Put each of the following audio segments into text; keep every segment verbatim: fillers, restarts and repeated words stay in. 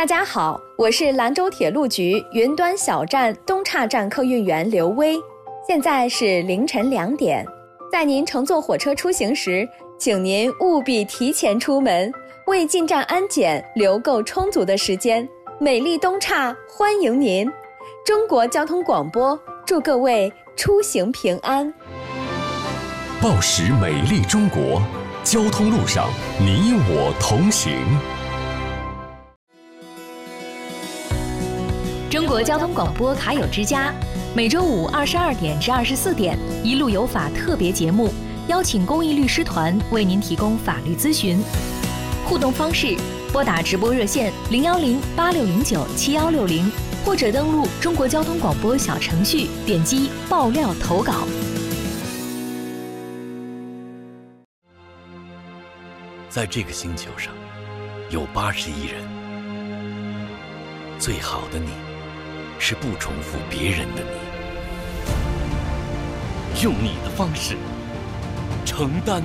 大家好，我是兰州铁路局云端小站东岔站客运员刘薇。现在是凌晨两点，在您乘坐火车出行时，请您务必提前出门，为进站安检留够充足的时间。美丽东岔欢迎您！中国交通广播祝各位出行平安。 报时美丽中国，交通路上你我同行。 中国交通广播卡友之家，每周五二十二点至二十四点，一路有法特别节目，邀请公益律师团为您提供法律咨询。互动方式：拨打直播热线零幺零八六零九七幺六零，或者登录中国交通广播小程序，点击爆料投稿。 在这个星球上，有八十亿人。最好的你，是不重复别人的你，用你的方式承担，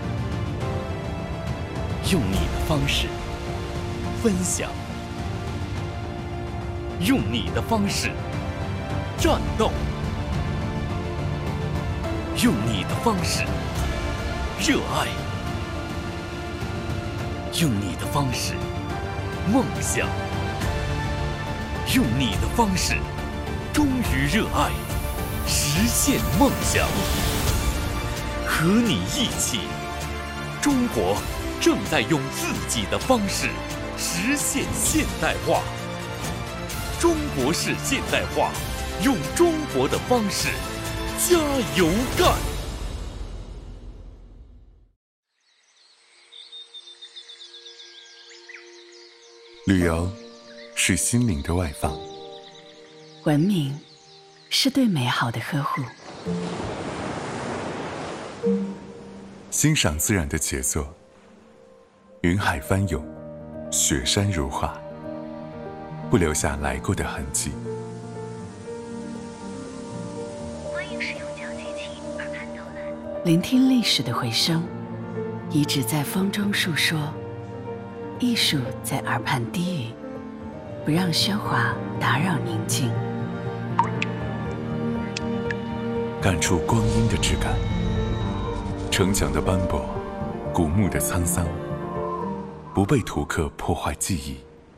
用你的方式分享，用你的方式战斗，用你的方式热爱，用你的方式梦想，用你的方式忠于热爱，实现梦想。和你一起，中国正在用自己的方式实现现代化。中国式现代化，用中国的方式加油干。 旅游是心灵的外放， 文明是对美好的呵护， 欣赏自然的杰作，云海翻涌，雪山如画，不留下来过的痕迹。 欢迎使用脚机器耳畔导览，聆听历史的回声，遗址在风中述说，艺术在耳畔低语，不让喧哗打扰宁静， 感触光阴的质感，城墙的斑驳，古墓的沧桑，不被图刻破坏记忆。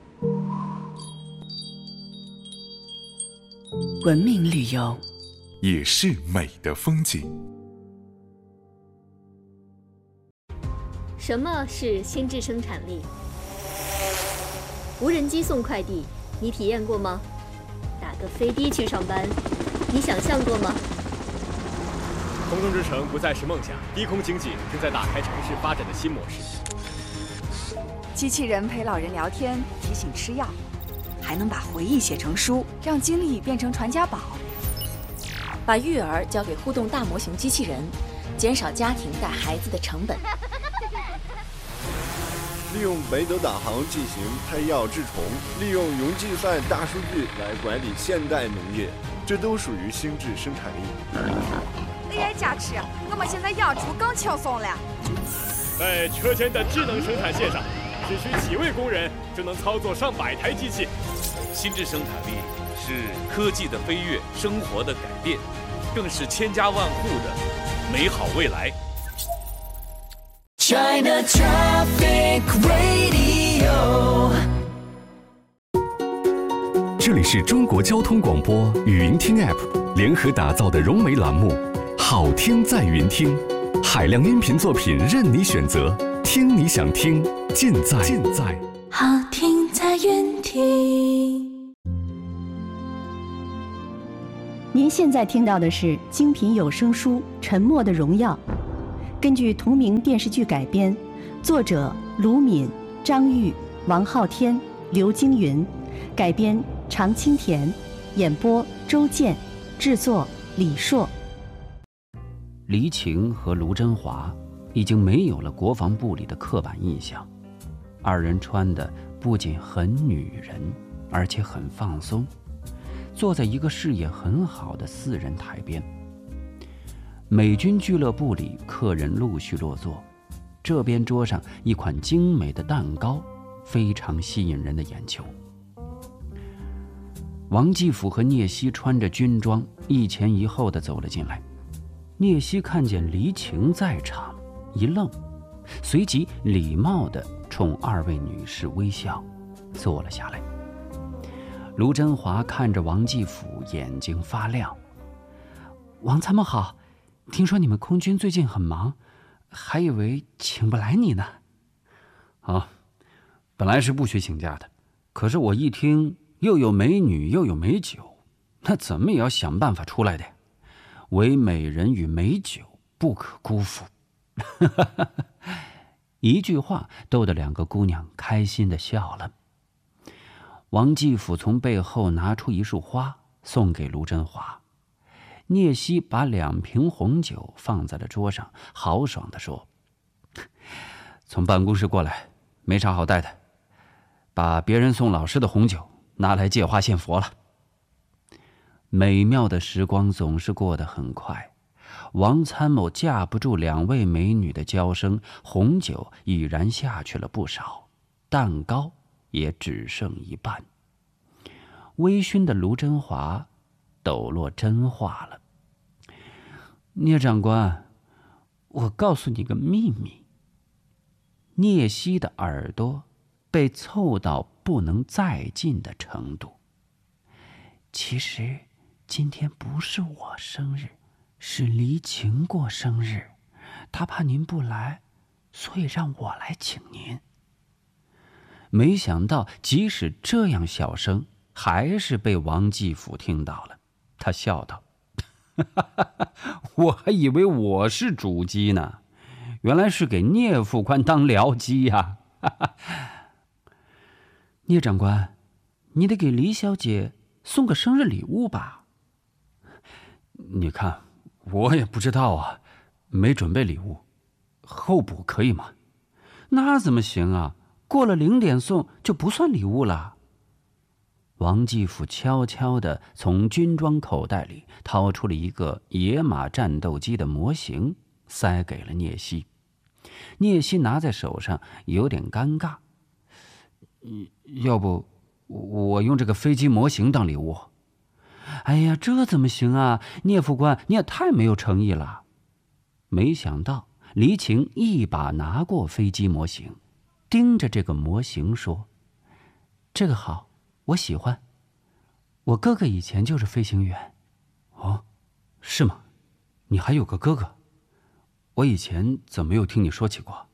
文明旅游也是美的风景。 什么是心智生产力？无人机送快递，你体验过吗？打个飞的去上班，你想象过吗？ 空中之城不再是梦想，低空经济正在打开城市发展的新模式。 机器人陪老人聊天，提醒吃药，还能把回忆写成书，让经历变成传家宝。 把育儿交给互动大模型机器人，减少家庭带孩子的成本。 利用北斗导航进行配药治虫，利用云计算大数据来管理现代农业，这都属于心智生产力。 A I 加持，我们现在养猪更轻松了。 在车间的智能生产线上，只需几位工人就能操作上百台机器。 心智生产力是科技的飞跃，生活的改变，更是千家万户的美好未来。 China Traffic Radio， 这里是中国交通广播语音听 App 联合打造的融媒栏目《好听在云听》，海量音频作品任你选择，听你想听，尽在尽在好听在云听。 您现在听到的是精品有声书《沉默的荣耀》。根据同名电视剧改编，作者卢敏、张玉、王昊天、刘京云，改编常青田，演播周健，制作李硕。 黎晴和卢珍华已经没有了国防部里的刻板印象，二人穿的不仅很女人，而且很放松，坐在一个视野很好的四人台边。美军俱乐部里，客人陆续落座。这边桌上一款精美的蛋糕，非常吸引人的眼球。 王继甫和聂西穿着军装，一前一后地走了进来。聂西看见黎晴在场，一愣，随即礼貌地冲二位女士微笑，坐了下来。卢真华看着王继甫，眼睛发亮。王参谋好，听说你们空军最近很忙，还以为请不来你呢。啊，本来是不许请假的，可是我一听又有美女又有美酒，那怎么也要想办法出来的，唯美人与美酒不可辜负。一句话逗得两个姑娘开心地笑了。王继甫从背后拿出一束花送给卢真华，聂西把两瓶红酒放在了桌上，豪爽地说：从办公室过来没啥好带的，把别人送老师的红酒拿来借花献佛了。美妙的时光总是过得很快，王参谋架不住两位美女的娇声，红酒已然下去了不少，蛋糕也只剩一半。微醺的卢真华抖落真话了：聂长官，我告诉你个秘密。聂西的耳朵被凑到不能再近的程度。其实今天不是我生日，是黎晴过生日，她怕您不来，所以让我来请您。没想到即使这样小声，还是被王继甫听到了。他笑道：我还以为我是主机呢，原来是给聂副官当僚机呀、啊。聂长官，你得给黎小姐送个生日礼物吧？你看，我也不知道啊，没准备礼物，候补可以吗？那怎么行啊？过了零点送就不算礼物了。王继甫悄悄地从军装口袋里掏出了一个野马战斗机的模型，塞给了聂西。聂西拿在手上有点尴尬，要不我用这个飞机模型当礼物？哎呀，这怎么行啊，聂副官，你也太没有诚意了。没想到黎晴一把拿过飞机模型，盯着这个模型说：这个好，我喜欢，我哥哥以前就是飞行员。哦，是吗？你还有个哥哥？我以前怎么没有听你说起过？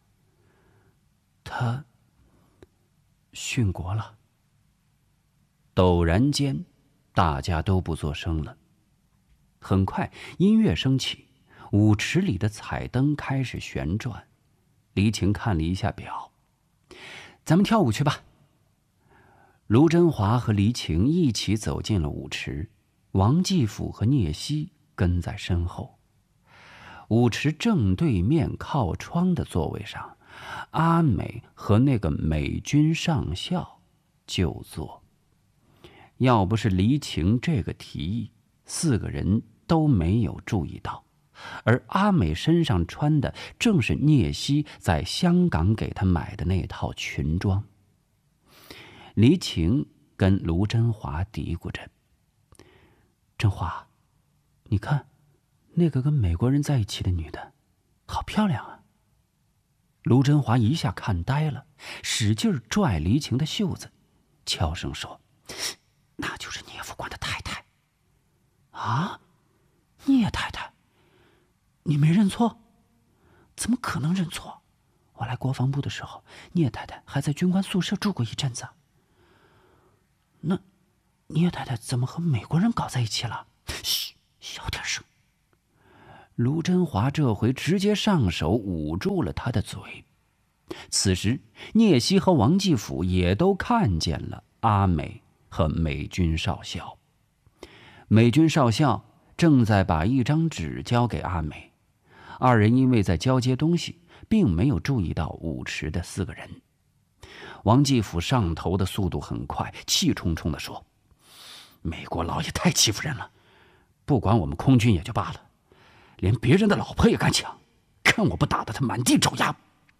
他殉国了。陡然间，大家都不作声了。很快，音乐升起，舞池里的彩灯开始旋转。黎晴看了一下表，咱们跳舞去吧。卢真华和黎晴一起走进了舞池，王继甫和聂西跟在身后。舞池正对面靠窗的座位上，阿美和那个美军上校就坐。要不是黎晴这个提议，四个人都没有注意到。而阿美身上穿的正是聂西在香港给她买的那套裙装。黎晴跟卢真华嘀咕着：真华，你看那个跟美国人在一起的女的好漂亮啊。卢真华一下看呆了，使劲拽黎晴的袖子，悄声说：那就是聂副官的太太。啊，聂太太，你没认错？怎么可能认错？我来国防部的时候，聂太太还在军官宿舍住过一阵子。那聂太太怎么和美国人搞在一起了？嘘，小点声。卢真华这回直接上手捂住了他的嘴。此时，聂西和王继甫也都看见了阿美和美军少校。美军少校正在把一张纸交给阿美，二人因为在交接东西，并没有注意到舞池的四个人。王继甫上头的速度很快，气冲冲地说：美国佬也太欺负人了，不管我们空军也就罢了，连别人的老婆也敢抢，看我不打得他满地找牙！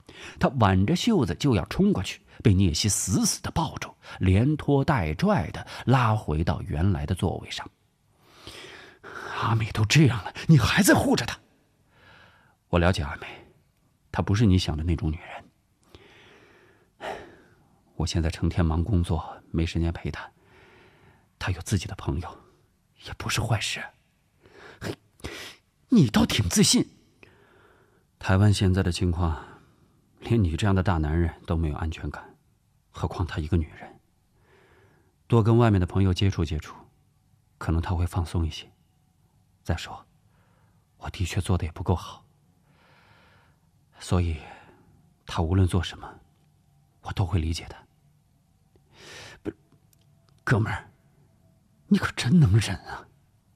他挽着袖子就要冲过去，被聂西死死地抱住，连拖带拽地拉回到原来的座位上。阿美都这样了，你还在护着她？我了解阿美，她不是你想的那种女人。我现在成天忙工作，没时间陪她。她有自己的朋友，也不是坏事。嘿，你倒挺自信。台湾现在的情况，连你这样的大男人都没有安全感，何况她一个女人。多跟外面的朋友接触接触，可能她会放松一些。再说，我的确做的也不够好，所以她无论做什么，我都会理解她。不是，哥们儿，你可真能忍啊！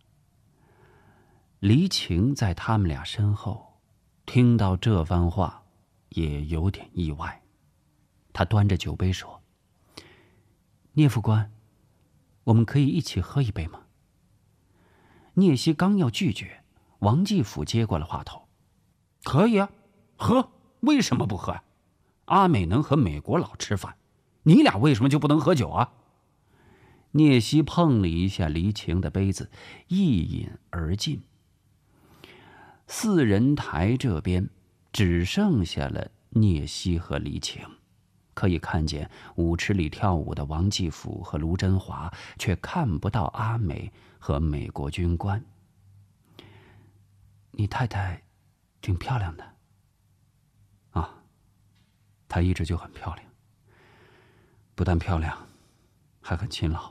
黎晴在他们俩身后，听到这番话，也有点意外。他端着酒杯说：“聂副官，我们可以一起喝一杯吗？”聂西刚要拒绝，王继甫接过了话头：“可以啊，喝，为什么不喝啊？阿美能和美国佬吃饭，你俩为什么就不能喝酒啊？”聂西碰了一下黎晴的杯子，一饮而尽。四人台这边只剩下了聂西和黎晴，可以看见舞池里跳舞的王继甫和卢珍华，却看不到阿美和美国军官。你太太挺漂亮的啊，她一直就很漂亮，不但漂亮，还很勤劳。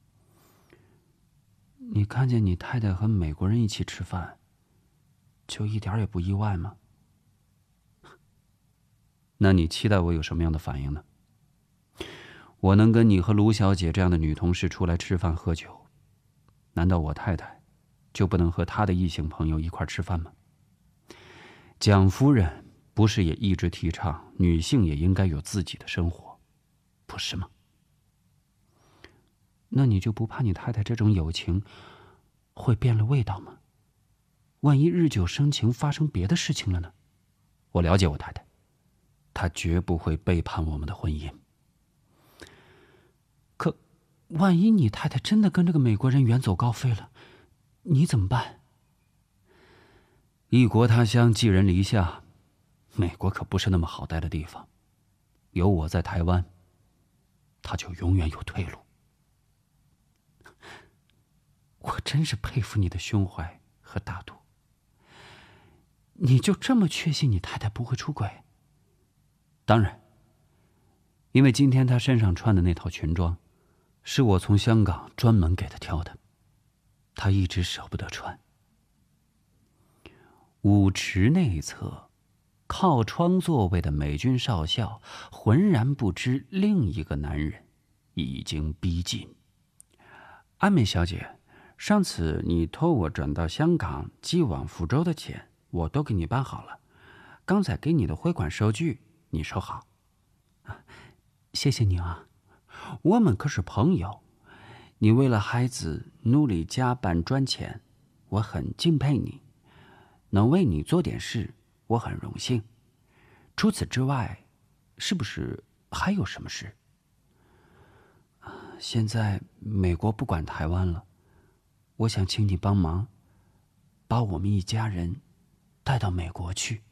你看见你太太和美国人一起吃饭，就一点也不意外吗？那你期待我有什么样的反应呢？我能跟你和卢小姐这样的女同事出来吃饭喝酒，难道我太太就不能和她的异性朋友一块吃饭吗？蒋夫人不是也一直提倡女性也应该有自己的生活，不是吗？那你就不怕你太太这种友情会变了味道吗？万一日久生情发生别的事情了呢？我了解我太太，她绝不会背叛我们的婚姻。可万一你太太真的跟这个美国人远走高飞了，你怎么办？异国他乡寄人篱下，美国可不是那么好待的地方。有我在台湾，他就永远有退路。我真是佩服你的胸怀和大度。你就这么确信你太太不会出轨？当然，因为今天她身上穿的那套裙装，是我从香港专门给她挑的，她一直舍不得穿。舞池内侧，靠窗座位的美军少校浑然不知另一个男人已经逼近。安美小姐，上次你托我转到香港寄往福州的钱，我都给你办好了。刚才给你的汇款收据，你收好。谢谢你啊，我们可是朋友。你为了孩子努力加班赚钱，我很敬佩你。能为你做点事，我很荣幸。除此之外，是不是还有什么事？现在美国不管台湾了，我想请你帮忙，把我们一家人带到美国去。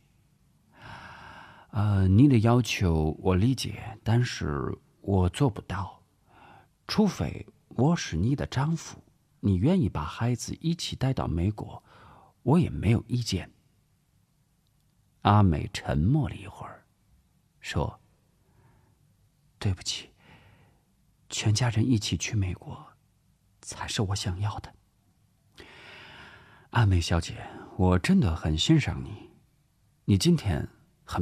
呃，你的要求我理解，但是我做不到。除非我是你的丈夫，你愿意把孩子一起带到美国，我也没有意见。阿美沉默了一会儿，说：“对不起，全家人一起去美国，才是我想要的。”阿美小姐，我真的很欣赏你。你今天